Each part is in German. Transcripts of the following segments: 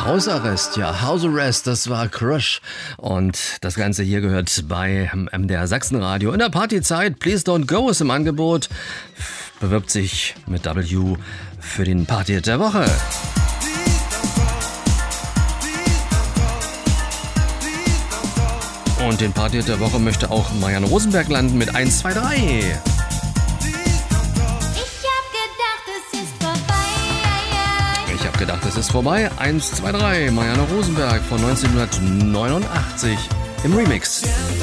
Hausarrest, ja, House Arrest, das war Crush. Und das Ganze hier gehört bei MDR Sachsenradio. In der Partyzeit, Please Don't Go ist im Angebot. Bewirbt sich mit W für den Party der Woche. Und den Party der Woche möchte auch Marianne Rosenberg landen mit 1, 2, 3. Ich hab gedacht, es ist vorbei. 1, 2, 3. Marianne Rosenberg von 1989 im Remix.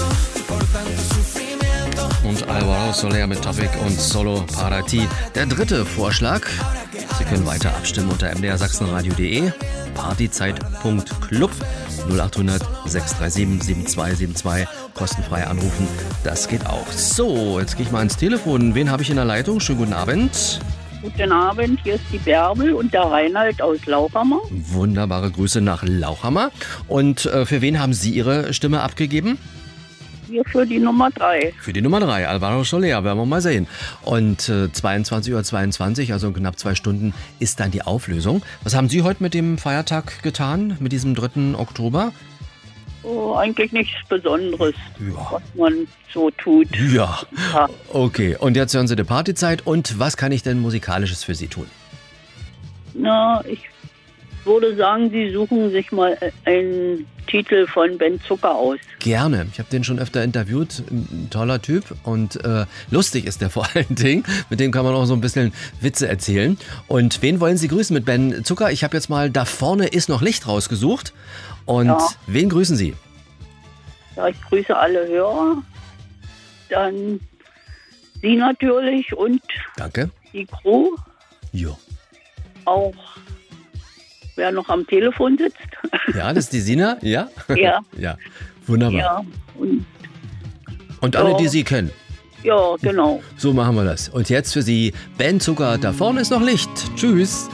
Und Alvaro Soler mit Topic und Solo para ti. Der dritte Vorschlag. Sie können weiter abstimmen unter mdrsachsenradio.de. Partyzeit.club 0800 637 7272. Kostenfrei anrufen. Das geht auch. So, jetzt gehe ich mal ins Telefon. Wen habe ich in der Leitung? Schönen guten Abend. Guten Abend, hier ist die Bärbel und der Reinhard aus Lauchhammer. Wunderbare Grüße nach Lauchhammer. Und für wen haben Sie Ihre Stimme abgegeben? Hier für die Nummer 3. Für die Nummer 3, Alvaro Soler, werden wir mal sehen. Und 22:22 Uhr, also in knapp 2 Stunden, ist dann die Auflösung. Was haben Sie heute mit dem Feiertag getan, mit diesem 3. Oktober? Oh, eigentlich nichts Besonderes, Ja. was man so tut. Ja, okay. Und jetzt hören Sie die Partyzeit. Und was kann ich denn Musikalisches für Sie tun? Na, ich würde sagen, Sie suchen sich mal einen Titel von Ben Zucker aus. Gerne. Ich habe den schon öfter interviewt. Ein toller Typ und lustig ist der vor allen Dingen. Mit dem kann man auch so ein bisschen Witze erzählen. Und wen wollen Sie grüßen mit Ben Zucker? Ich habe jetzt mal Da vorne ist noch Licht rausgesucht. Und Ja. wen grüßen Sie? Ja, ich grüße alle Hörer. Dann Sie natürlich und Danke. die Crew. Ja. Auch wer noch am Telefon sitzt. Ja, das ist die Sina, ja? Ja. Ja, wunderbar. Ja, Und alle, Ja. die Sie kennen. ja, genau. So machen wir das. Und jetzt für Sie Ben Zucker, Da vorne ist noch Licht. Tschüss.